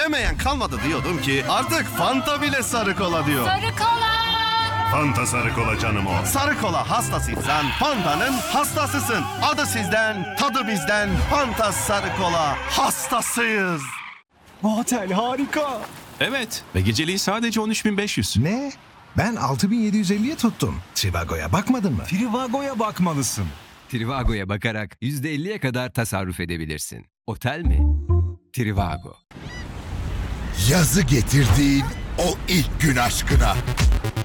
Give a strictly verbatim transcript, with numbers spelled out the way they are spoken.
İçemeyen kalmadı diyordum ki artık Fanta bile sarı kola diyor. Sarı kola. Fanta sarı kola canım o. Sarı kola hastasıysan Fanta'nın hastasısın. Adı sizden, tadı bizden. Fanta sarı kola hastasıyız. Bu otel harika. Evet ve geceliği sadece on üç bin beş yüz. Ne? Ben altı bin yedi yüz elliye tuttum. Trivago'ya bakmadın mı? Trivago'ya bakmalısın. Trivago'ya bakarak yüzde elliye kadar tasarruf edebilirsin. Otel mi? Trivago. Yazı getirdiğin o ilk gün aşkına.